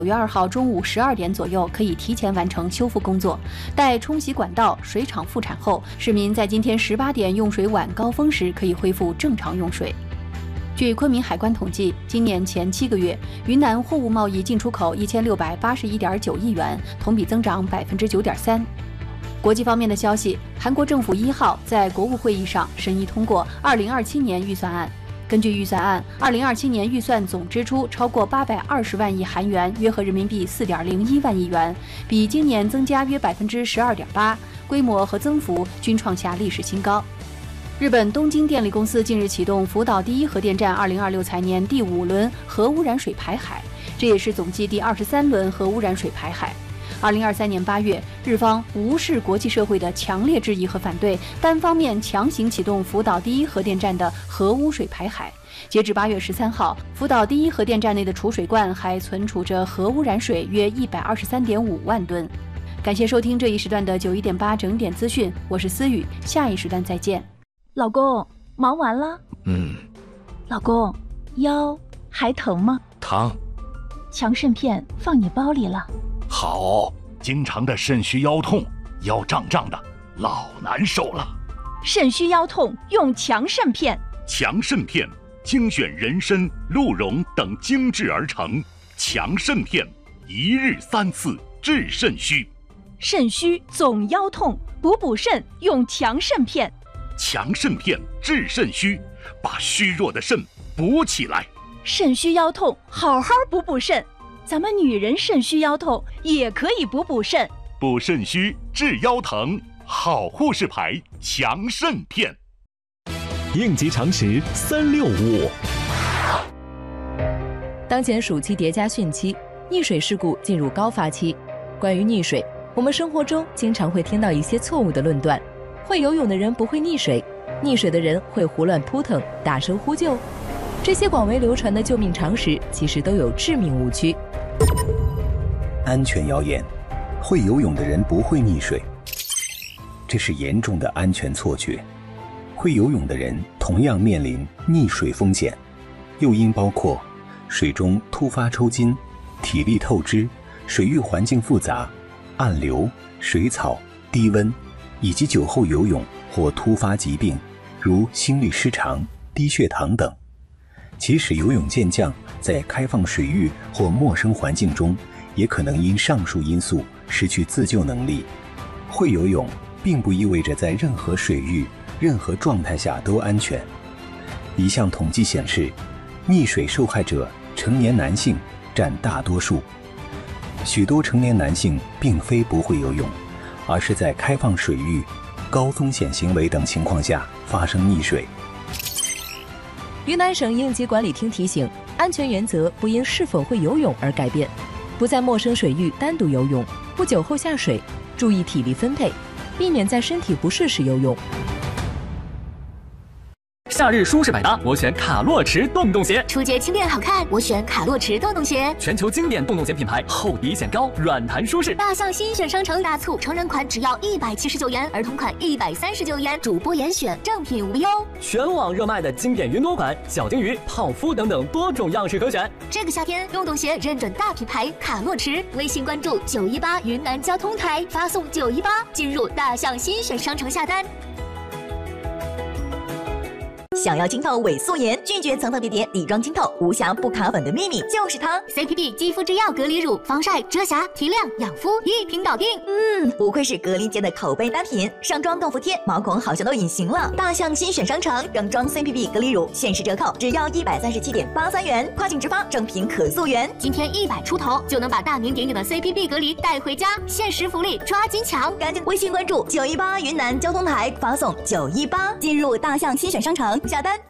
月2号中午12点左右可以提前完成修复工作。待冲洗管道、水厂复产后，市民在今天18点用水晚高峰时可以恢复正常用水。据昆明海关统计，今年前7个月，云南货物贸易进出口1681.9亿元，同比增长9.3%。国际方面的消息，韩国政府1号在国务会议上审议通过2027年预算案。根据预算案，2027年预算总支出超过820万亿韩元，约合人民币4.01万亿元，比今年增加约12.8%，规模和增幅均创下历史新高。日本东京电力公司近日启动福岛第一核电站2026财年第5轮核污染水排海，这也是总计第23轮核污染水排海。2023年8月，日方无视国际社会的强烈质疑和反对，单方面强行启动福岛第一核电站的核污水排海。截至8月13号，福岛第一核电站内的储水罐还存储着核污染水约123.5万吨。感谢收听这一时段的91.8整点资讯，我是思雨，下一时段再见。 老公，忙完了？老公，腰还疼吗？ 疼。 强肾片放你包里了。 好，经常的肾虚腰痛，腰胀胀的，老难受了。 肾虚腰痛用强肾片。 强肾片精选人参、鹿茸等精制而成，强肾片1日3次治肾虚。 肾虚总腰痛，补肾用强肾片。 强肾片治肾虚，把虚弱的肾补起来。 肾虚腰痛，好好补肾。咱们女人肾虚腰痛也可以补肾。 补肾虚治腰疼，好护士牌强肾片。 应急常识365。 当前暑期叠加汛期，溺水事故进入高发期。关于溺水，我们生活中经常会听到一些错误的论断：会游泳的人不会溺水，溺水的人会胡乱扑腾、大声呼救。这些广为流传的救命常识，其实都有致命误区。 安全谣言：会游泳的人不会溺水，这是严重的安全错觉。会游泳的人同样面临溺水风险，诱因包括水中突发抽筋、体力透支、水域环境复杂、暗流、水草、低温，以及酒后游泳或突发疾病，如心律失常、低血糖等。即使游泳健将在开放水域或陌生环境中，也可能因上述因素失去自救能力。会游泳并不意味着在任何水域、任何状态下都安全。一项统计显示，溺水受害者成年男性占大多数。许多成年男性并非不会游泳，而是在开放水域、高风险行为等情况下发生溺水。 云南省应急管理厅提醒，安全原则不因是否会游泳而改变，不在陌生水域单独游泳，不酒后下水，注意体力分配，避免在身体不适时游泳。 夏日舒适百搭，我选卡洛驰洞洞鞋。 出街轻便好看，我选卡洛驰洞洞鞋。 全球经典洞洞鞋品牌，厚底显高，软弹舒适。 大象新选商城大促，成人款只要179元，儿童款139元，主播严选，正品无忧。 全网热卖的经典云朵款、小金鱼、泡芙等等多种样式可选。 这个夏天，洞洞鞋认准大品牌卡洛驰，微信关注918云南交通台，发送918进入大象新选商城下单。 想要清透伪素颜，拒绝层层叠叠底妆清透，无瑕不卡粉的秘密就是它 CPB 肌肤之钥隔离乳，防晒、遮瑕、提亮、养肤一瓶搞定。 不愧是格力界的口碑单品，上妆、豆腐贴、毛孔好像都隐形了。大象新选商城整装 CPB 隔离乳限时折扣，只要137.83元，跨境直发，正品可溯源。 今天100出头就能把大名鼎鼎的 CPB 隔离带回家，限时福利抓紧抢！ 赶紧微信关注918云南交通台，发送918进入大象新选商城下单。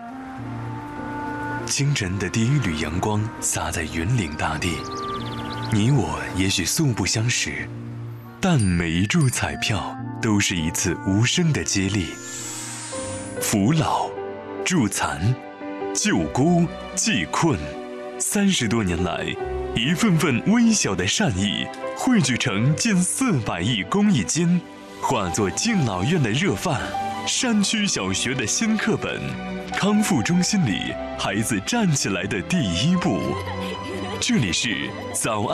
清晨的第一缕阳光洒在云岭大地，你我也许素不相识，但每一注彩票都是一次无声的接力。扶老、助残、救孤、济困，30多年来，一份份微小的善意汇聚成近400亿公益金，化作敬老院的热饭，山区小学的新课本，康复中心里孩子站起来的第一步。 这里是早安。